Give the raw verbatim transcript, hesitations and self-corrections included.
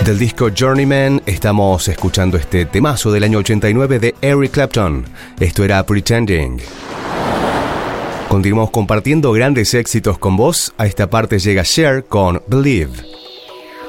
Del disco Journeyman estamos escuchando este temazo del año ochenta y nueve de Eric Clapton. Esto era Pretending. Continuamos compartiendo grandes éxitos con vos. A esta parte llega Cher con Believe.